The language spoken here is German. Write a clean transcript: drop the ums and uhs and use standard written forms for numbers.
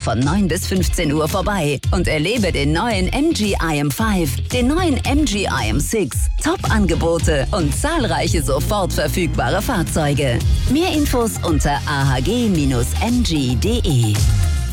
von 9 bis 15 Uhr vorbei und erlebe den neuen MG IM5, den neuen MG IM6, Top-Angebote und zahlreiche sofort verfügbare Fahrzeuge. Mehr Infos unter ahg-mg.de.